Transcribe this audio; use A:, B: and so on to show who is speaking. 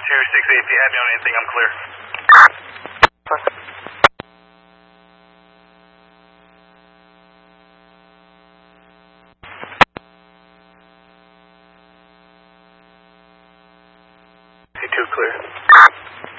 A: 268, if you have me on anything, I'm clear. C2 clear.